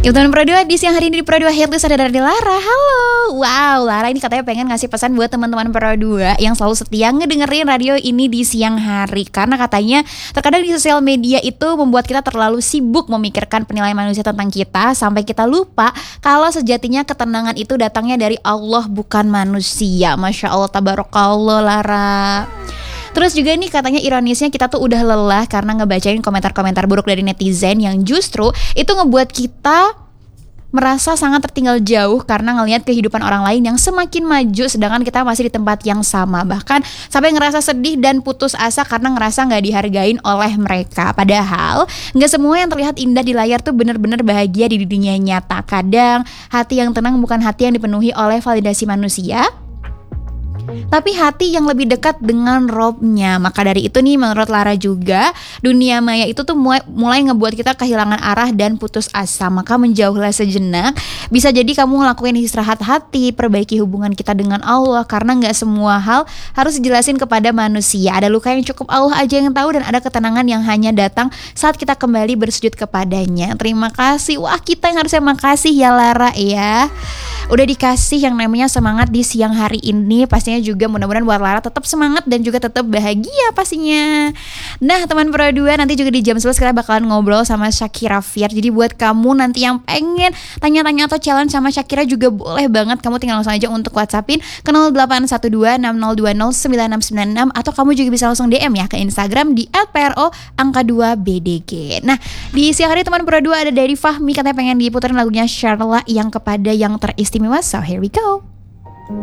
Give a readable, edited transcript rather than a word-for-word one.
Ya teman Pro 2, di siang hari ini di Pro 2 Headlist ada dari Lara. Halo. Wow, Lara ini katanya pengen ngasih pesan buat teman-teman Pro 2 yang selalu setia ngedengerin radio ini di siang hari. Karena katanya terkadang di sosial media itu membuat kita terlalu sibuk memikirkan penilaian manusia tentang kita sampai kita lupa kalau sejatinya ketenangan itu datangnya dari Allah bukan manusia. Masya Allah, tabarakallah Lara. Terus juga nih katanya ironisnya kita tuh udah lelah karena ngebacain komentar-komentar buruk dari netizen yang justru itu ngebuat kita merasa sangat tertinggal jauh karena ngelihat kehidupan orang lain yang semakin maju sedangkan kita masih di tempat yang sama. Bahkan sampai ngerasa sedih dan putus asa karena ngerasa gak dihargain oleh mereka. Padahal gak semua yang terlihat indah di layar tuh bener-bener bahagia di dunia nyata. Kadang hati yang tenang bukan hati yang dipenuhi oleh validasi manusia, tapi hati yang lebih dekat dengan Robnya. Maka dari itu nih menurut Lara juga dunia maya itu tuh mulai ngebuat kita kehilangan arah dan putus asa. Maka menjauhlah sejenak. Bisa jadi kamu ngelakuin istirahat hati, perbaiki hubungan kita dengan Allah. Karena gak semua hal harus dijelasin kepada manusia. Ada luka yang cukup Allah aja yang tahu, dan ada ketenangan yang hanya datang saat kita kembali bersujud kepadanya. Terima kasih. Wah, kita yang harusnya makasih ya Lara ya, udah dikasih yang namanya semangat di siang hari ini. Pastinya juga mudah-mudahan buat Lara tetap semangat dan juga tetap bahagia pastinya. Nah teman Pro 2, nanti juga di jam 11 kita bakalan ngobrol sama Shakira Fierce. Jadi buat kamu nanti yang pengen tanya-tanya atau challenge sama Shakira juga boleh banget. Kamu tinggal langsung aja untuk WhatsAppin ke 081260209696, atau kamu juga bisa langsung DM ya ke Instagram di @pro_2bdg. Nah di siang hari teman Pro 2 ada dari Fahmi, katanya pengen diputerin lagunya Sharla yang kepada yang teristimewa. So here we go.